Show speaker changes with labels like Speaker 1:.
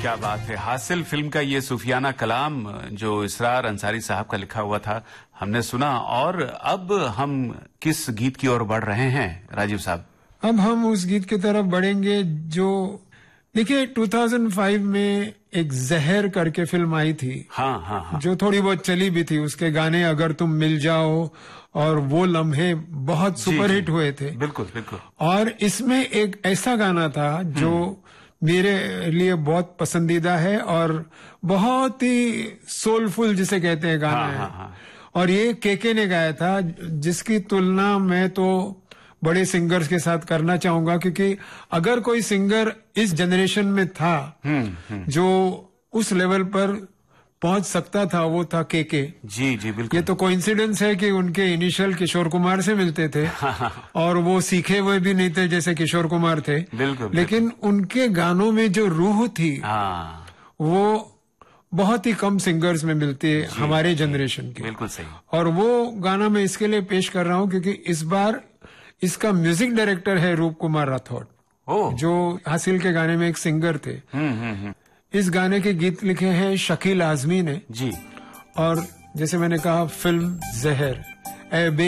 Speaker 1: क्या बात है। हासिल फिल्म का ये सूफियाना कलाम जो इसरार अंसारी साहब का लिखा हुआ था हमने सुना। और अब हम किस गीत की ओर बढ़ रहे हैं राजीव साहब?
Speaker 2: अब हम उस गीत की तरफ बढ़ेंगे जो देखिए 2005 में एक जहर करके फिल्म आई थी।
Speaker 1: हाँ।
Speaker 2: जो थोड़ी बहुत चली भी थी। उसके गाने अगर तुम मिल जाओ और वो लम्हे बहुत सुपरहिट हुए थे।
Speaker 1: बिल्कुल बिल्कुल।
Speaker 2: और इसमें एक ऐसा गाना था जो मेरे लिए बहुत पसंदीदा है और बहुत ही सोलफुल जिसे कहते हैं गाना है। और ये केके ने गाया था, जिसकी तुलना मैं तो बड़े सिंगर्स के साथ करना चाहूंगा, क्योंकि अगर कोई सिंगर इस जनरेशन में था जो उस लेवल पर पहुंच सकता था वो था केके।
Speaker 1: जी बिल्कुल।
Speaker 2: ये तो कोइंसिडेंस है कि उनके इनिशियल किशोर कुमार से मिलते थे और वो सीखे हुए भी नहीं थे जैसे किशोर कुमार थे।
Speaker 1: बिल्कुल।
Speaker 2: लेकिन उनके गानों में जो रूह थी वो बहुत ही कम सिंगर्स में मिलती है हमारे जनरेशन की।
Speaker 1: बिल्कुल सही।
Speaker 2: और वो गाना मैं इसके लिए पेश कर रहा हूँ क्योंकि इस बार इसका म्यूजिक डायरेक्टर है रूप कुमार राठौड़, जो हासिल के गाने में एक सिंगर थे। इस गाने के गीत लिखे हैं शकील आजमी ने जी। और जैसे मैंने कहा फिल्म जहर।